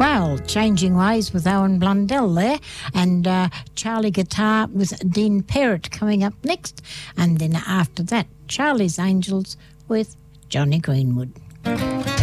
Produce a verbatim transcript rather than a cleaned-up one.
Well, Changing Ways with Owen Blundell there, and uh, Charlie Guitar with Dean Perrott coming up next, and then after that, Charlie's Angels with Johnny Greenwood.